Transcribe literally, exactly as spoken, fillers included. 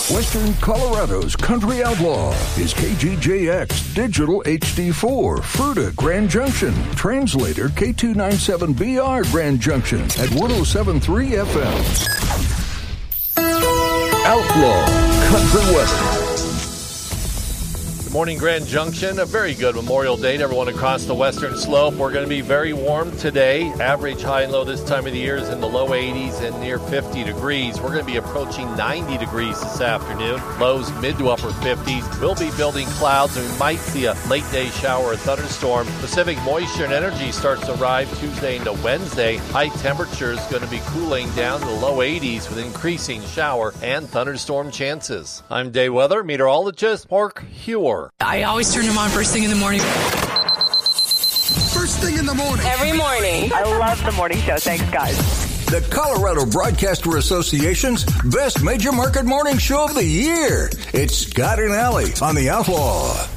Western Colorado's Country Outlaw is K G J X Digital H D four, Fruita, Grand Junction. Translator K two ninety-seven B R, Grand Junction at one oh seven point three F M. Outlaw Country Western. Morning, Grand Junction. A very good Memorial Day to everyone across the Western Slope. We're going to be very warm today. Average high and low this time of the year is in the low eighties and near fifty degrees. We're going to be approaching ninety degrees this afternoon. Lows mid to upper fifties. We'll be building clouds, and we might see a late day shower or thunderstorm. Pacific moisture and energy starts to arrive Tuesday into Wednesday. High temperatures going to be cooling down to the low eighties with increasing shower and thunderstorm chances. I'm Day Weather meteorologist Mark Hewer. I always turn them on first thing in the morning. First thing in the morning. Every morning. I love the morning show. Thanks, guys. The Colorado Broadcaster Association's best major market morning show of the year. It's Scott and Allie on the Outlaw.